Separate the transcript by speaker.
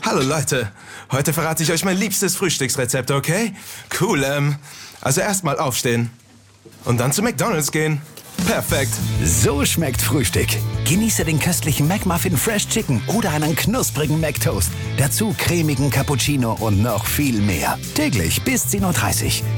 Speaker 1: Hallo Leute, heute verrate ich euch mein liebstes Frühstücksrezept, okay? Cool, also erstmal aufstehen und dann zu McDonald's gehen. Perfekt.
Speaker 2: So schmeckt Frühstück. Genieße den köstlichen McMuffin Fresh Chicken oder einen knusprigen McToast. Dazu cremigen Cappuccino und noch viel mehr. Täglich bis 10:30 Uhr.